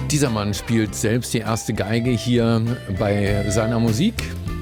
Dieser Mann spielt selbst die erste Geige hier bei seiner Musik.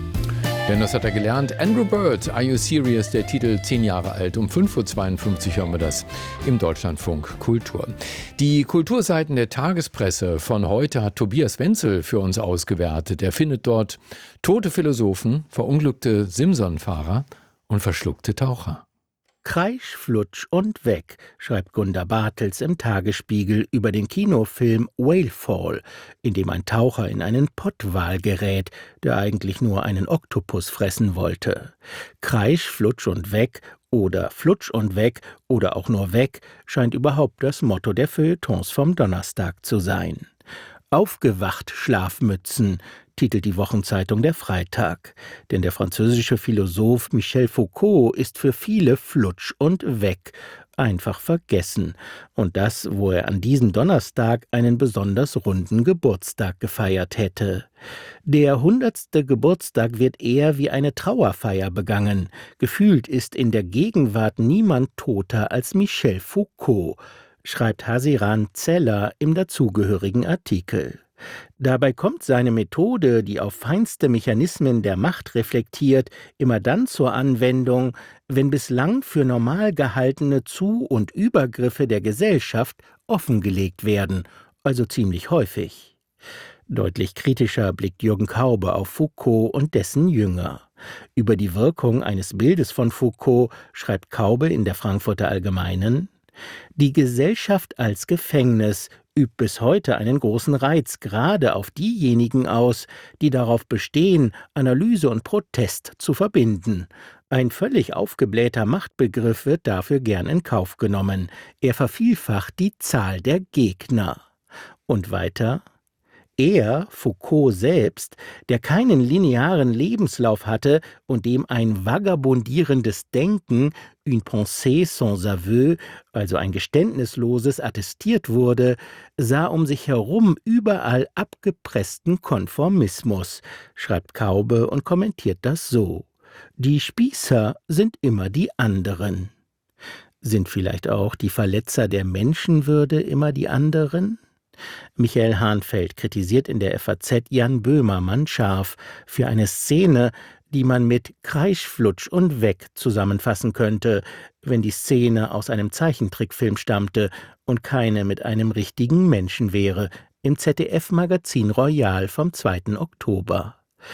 Denn das hat er gelernt. Andrew Bird, Are You Serious? Der Titel 10 Jahre alt. Um 5.52 Uhr hören wir das im Deutschlandfunk Kultur. Die Kulturseiten der Tagespresse von heute hat Tobias Wenzel für uns ausgewertet. Er findet dort tote Philosophen, verunglückte Simson-Fahrer und verschluckte Taucher. Kreisch, Flutsch und weg, schreibt Gunda Bartels im Tagesspiegel über den Kinofilm Whalefall, in dem ein Taucher in einen Pottwal gerät, der eigentlich nur einen Oktopus fressen wollte. Kreisch, Flutsch und weg oder Flutsch und weg oder auch nur weg scheint überhaupt das Motto der Feuilletons vom Donnerstag zu sein. Aufgewacht, Schlafmützen, titelt die Wochenzeitung Der Freitag. Denn der französische Philosoph Michel Foucault ist für viele flutsch und weg, einfach vergessen. Und das, wo er an diesem Donnerstag einen besonders runden Geburtstag gefeiert hätte. Der 100. Geburtstag wird eher wie eine Trauerfeier begangen. Gefühlt ist in der Gegenwart niemand toter als Michel Foucault, schreibt Hasiran Zeller im dazugehörigen Artikel. Dabei kommt seine Methode, die auf feinste Mechanismen der Macht reflektiert, immer dann zur Anwendung, wenn bislang für normal gehaltene Zu- und Übergriffe der Gesellschaft offengelegt werden, also ziemlich häufig. Deutlich kritischer blickt Jürgen Kaube auf Foucault und dessen Jünger. Über die Wirkung eines Bildes von Foucault schreibt Kaube in der Frankfurter Allgemeinen: Die Gesellschaft als Gefängnis übt bis heute einen großen Reiz gerade auf diejenigen aus, die darauf bestehen, Analyse und Protest zu verbinden. Ein völlig aufgeblähter Machtbegriff wird dafür gern in Kauf genommen. Er vervielfacht die Zahl der Gegner. Und weiter: Er, Foucault selbst, der keinen linearen Lebenslauf hatte und dem ein vagabundierendes Denken, une pensée sans aveu, also ein geständnisloses, attestiert wurde, sah um sich herum überall abgepressten Konformismus, schreibt Kaube und kommentiert das so: Die Spießer sind immer die anderen. Sind vielleicht auch die Verletzer der Menschenwürde immer die anderen? Michael Hahnfeld kritisiert in der FAZ Jan Böhmermann scharf für eine Szene, die man mit Kreisch, Flutsch und weg zusammenfassen könnte, wenn die Szene aus einem Zeichentrickfilm stammte und keine mit einem richtigen Menschen wäre, im ZDF-Magazin Royal vom 2. Oktober.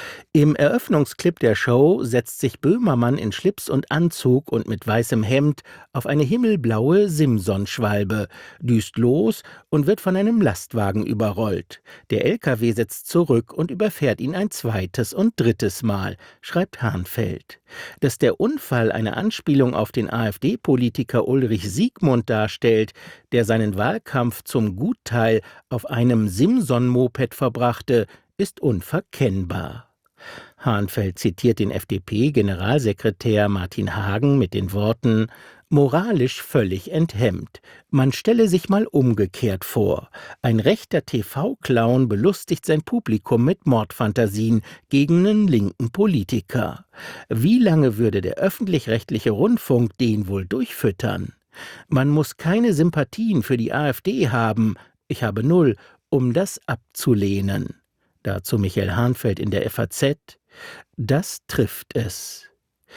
Im Eröffnungsclip der Show setzt sich Böhmermann in Schlips und Anzug und mit weißem Hemd auf eine himmelblaue Simson-Schwalbe, düst los und wird von einem Lastwagen überrollt. Der LKW setzt zurück und überfährt ihn ein zweites und drittes Mal, schreibt Hahnfeld. Dass der Unfall eine Anspielung auf den AfD-Politiker Ulrich Siegmund darstellt, der seinen Wahlkampf zum Gutteil auf einem Simson-Moped verbrachte, ist unverkennbar. Hahnfeld zitiert den FDP-Generalsekretär Martin Hagen mit den Worten: Moralisch völlig enthemmt. Man stelle sich mal umgekehrt vor. Ein rechter TV-Clown belustigt sein Publikum mit Mordfantasien gegen einen linken Politiker. Wie lange würde der öffentlich-rechtliche Rundfunk den wohl durchfüttern? Man muss keine Sympathien für die AfD haben, ich habe 0, um das abzulehnen. Dazu Michael Hahnfeld in der FAZ: Das trifft es.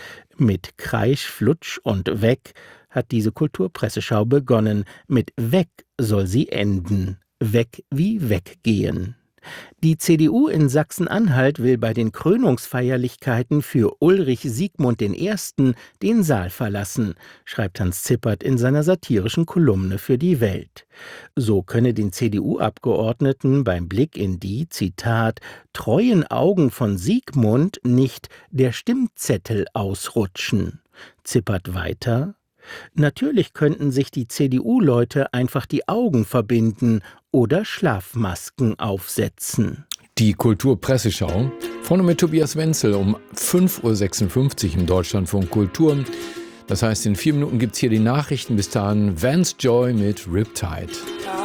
Mit Kreisch, Flutsch und weg hat diese Kulturpresseschau begonnen. Mit weg soll sie enden. Weg wie weggehen. Die CDU in Sachsen-Anhalt will bei den Krönungsfeierlichkeiten für Ulrich Siegmund I. den Saal verlassen, schreibt Hans Zippert in seiner satirischen Kolumne für die Welt. So könne den CDU-Abgeordneten beim Blick in die, Zitat, treuen Augen von Siegmund nicht der Stimmzettel ausrutschen. Zippert weiter: Natürlich könnten sich die CDU-Leute einfach die Augen verbinden oder Schlafmasken aufsetzen. Die Kulturpresseschau, vorne mit Tobias Wenzel um 5.56 Uhr im Deutschlandfunk Kultur. Das heißt, in 4 Minuten gibt es hier die Nachrichten. Bis dahin Vance Joy mit Riptide.